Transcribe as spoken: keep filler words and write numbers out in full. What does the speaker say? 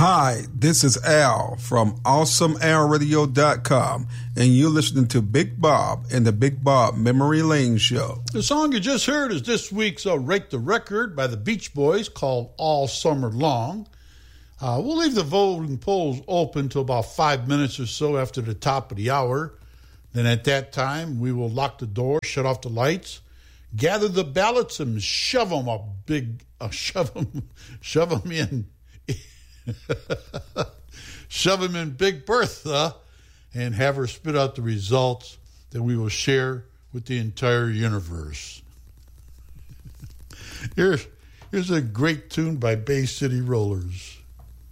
Hi, this is Al from awesome al radio dot com, and you're listening to Big Bob and the Big Bob Memory Lane Show. The song you just heard is this week's uh, Rake the Record by the Beach Boys called All Summer Long. Uh, we'll leave the voting polls open till about five minutes or so after the top of the hour. Then at that time, we will lock the door, shut off the lights, gather the ballots, and shove them a big, uh, shove them, shove them in. Shove him in Big Bertha and have her spit out the results that we will share with the entire universe. Here's, here's a great tune by Bay City Rollers.